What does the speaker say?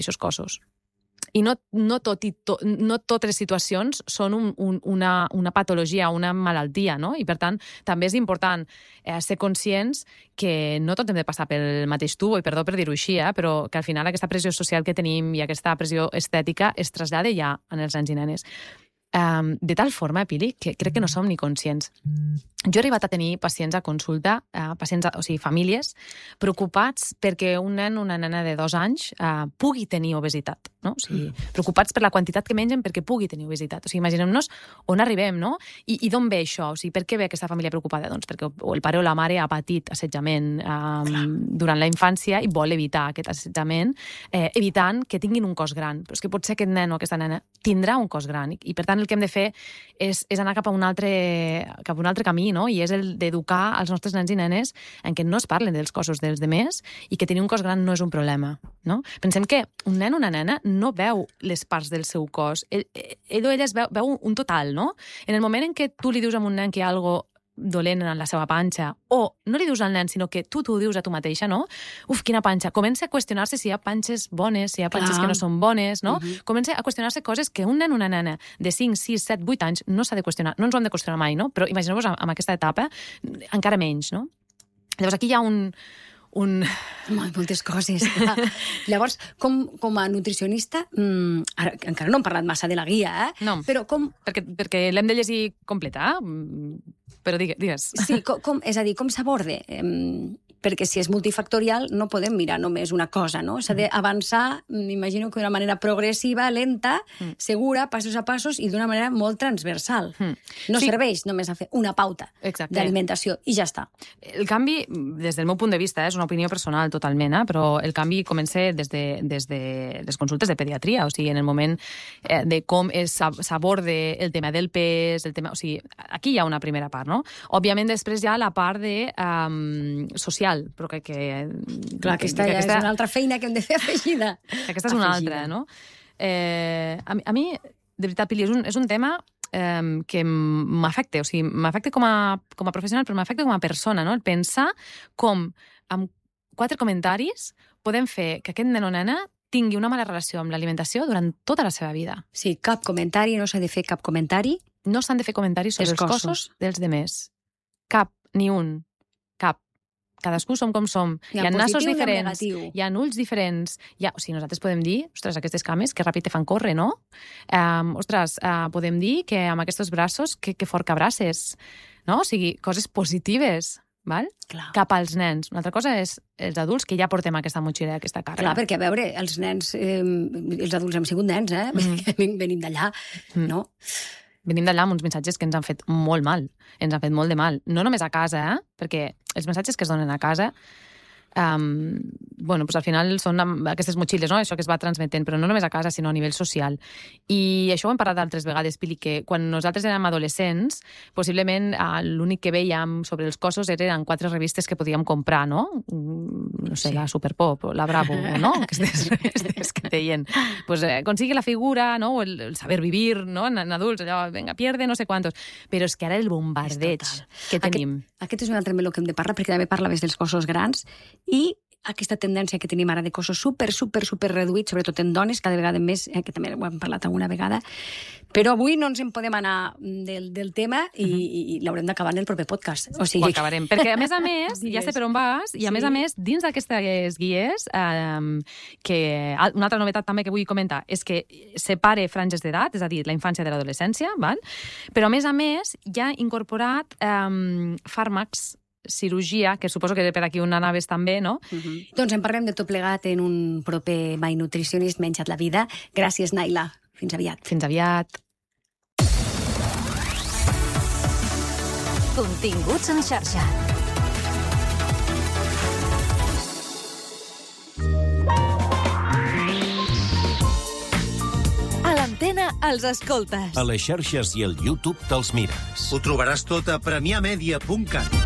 aquests cossos. I no totes les situacions són una patologia, una malaltia, no? I, per tant, també és important ser conscients que no tot hem de passar pel mateix tubo, i perdó per dir-ho així, però que al final aquesta pressió social que tenim i aquesta pressió estètica es trasllada ja en els nens i nenes. De tal forma, Pili, que crec que no som ni conscients. Jo he arribat a tenir pacients a consulta, famílies, preocupats perquè un nen o una nena de 2 anys pugui tenir obesitat, no? O sigui, preocupats per la quantitat que mengen perquè pugui tenir obesitat. O sigui, imaginem-nos on arribem, no? I d'on ve això? O sigui, per què ve aquesta família preocupada? Doncs perquè el pare o la mare ha patit assetjament durant la infància i vol evitar aquest assetjament, evitant que tinguin un cos gran. Però és que potser aquest nen o aquesta nena tindrà un cos gran i, per tant, el que hem de fer és anar cap a un altre camí, no? I és el d'educar els nostres nens i nenes en què no es parlen dels cossos dels demés i que tenir un cos gran no és un problema, no? Pensem que un nen o una nena no veu les parts del seu cos. Ell o ella veu un total, no? En el moment en què tu li dius a un nen que hi ha alguna dolent en la seva panxa, o no li dius al nen, sinó que tu t'ho dius a tu mateixa, no? Uf, quina panxa. Comença a qüestionar-se si hi ha panxes bones, si hi ha panxes que no són bones, no? Comença a qüestionar-se coses que un nen o una nena de 5, 6, 7, 8 anys no s'ha de qüestionar. No ens ho hem de qüestionar mai, no? Però imagineu-vos amb aquesta etapa encara menys, no? Llavors aquí hi ha moltes coses. Llavors, com a nutricionista, ara encara no hem parlat massa de la guia, No, però com... perquè l'hem de llegir completa, però digues. Sí, és a dir, com s'aborda? Perquè si és multifactorial no podem mirar només una cosa, no? S'ha d'avançar, m'imagino que d'una manera progressiva, lenta, segura, passos a passos i d'una manera molt transversal. No serveix només a fer una pauta d'alimentació i ja està. El canvi, des del meu punt de vista, és una opinió personal totalment, però el canvi comença des de les consultes de pediatria, o sigui, en el moment de com s'aborda el tema del pes, el tema... O sigui, aquí hi ha una primera part, no? Òbviament, després hi ha la part de social, però crec que... Clar, aquesta ja és una altra feina que hem de fer afegida. Aquesta és una altra, no? A mi, de veritat, Pili, és un tema que m'afecta, o sigui, m'afecta com a professional, però m'afecta com a persona, no? El pensar com, amb 4 comentaris, podem fer que aquest nen o nena tingui una mala relació amb l'alimentació durant tota la seva vida. Sí, cap comentari, no s'ha de fer cap comentari. No s'han de fer comentaris sobre els cossos dels demés. Cap, ni un. Cap. Cadascú som com som. Hi ha nassos diferents, hi ha ulls diferents. O sigui, nosaltres podem dir, ostres, aquestes cames, que ràpid te fan córrer, no? Podem dir que amb aquests braços, que fort que abraces. No? O sigui, coses positives, val? Cap als nens. Una altra cosa és els adults, que ja portem aquesta motxilla, aquesta càrrega. Clar, perquè, a veure, els nens, els adults hem sigut nens, venim d'allà, no? Venim d'allà amb uns missatges que ens han fet molt mal, ens han fet molt de mal. No només a casa, perquè els missatges que es donen a casa, doncs al final són aquestes motxilles, no? Això que es va transmetent, però no només a casa, sinó a nivell social. I això ho hem parlat d'altres vegades, Pili, que quan nosaltres érem adolescents, possiblement l'únic que veiem sobre els cossos eren 4 revistes que podíem comprar, no? No sé, la Superpop, la Bravo, no? Aquestes revistes que deien, pues consigue la figura, no? O el saber vivir, no? En adults, allò, venga, pierde, no sé quantos. Però és que ara el bombardeig que tenim... Aquest és un altre meló que hem de parlar, perquè també parlaves dels cossos grans, i aquesta tendència que tenim ara de cossos super reduïts, sobretot en dones, cada vegada més, que també ho hem parlat alguna vegada, però avui no ens en podem anar del tema i l'haurem d'acabar en el proper podcast. O sigui... Ho acabarem, perquè a més, ja sé per on vas, i a més, dins d'aquestes guies, que una altra novetat també que vull comentar és que separe franges d'edat, és a dir, la infància de l'adolescència, però a més, ja ha incorporat fàrmacs, cirurgia, que suposo que per aquí on anaves també, no? Doncs en parlem de tot plegat en un proper My Nutritionist Menja't la vida. Gràcies, Naila. Fins aviat. Fins aviat. Continguts en xarxa. A l'antena els escoltes. A les xarxes i al YouTube te'ls mires. Ho trobaràs tot a premiamedia.cat.